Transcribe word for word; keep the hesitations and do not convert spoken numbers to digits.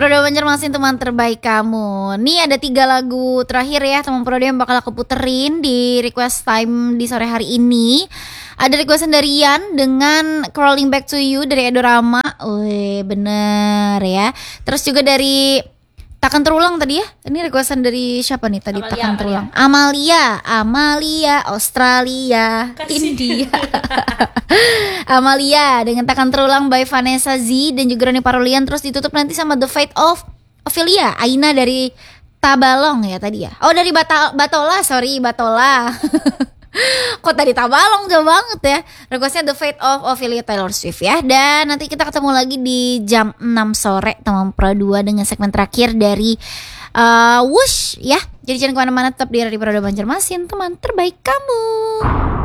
Prodo Banjarmasin, teman terbaik kamu. Nih ada tiga lagu terakhir ya teman Prodo yang bakal aku puterin di request time di sore hari ini. Ada requestan dari Yan dengan Crawling Back to You dari Edorama. Wih bener ya. Terus juga dari Takkan Terulang tadi ya. Ini requestan dari siapa nih tadi? Amalia, Takkan Amalia. Terulang. Amalia, Amalia, Australia, Kasih. India. Amalia dengan Takkan Terulang by Vanessa Z dan juga Roni Parulian. Terus ditutup nanti sama The Fate of Ophelia, Aina dari Tabalong ya tadi ya. Oh dari Bata- Batola, sorry Batola. Kok tadi Tabalong jauh banget ya. Requestnya The Fate of Ophelia Taylor Swift ya. Dan nanti kita ketemu lagi di jam enam sore teman Pro dua dengan segmen terakhir dari uh, Wush ya. Jadi jangan kemana-mana, tetap di Radio Prodo Banjarmasin, teman terbaik kamu.